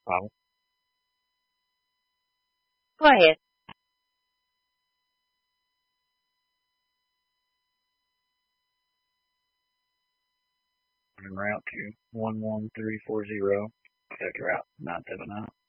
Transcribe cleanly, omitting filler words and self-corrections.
Wow. Go ahead. En route to 11340. Sector route 979.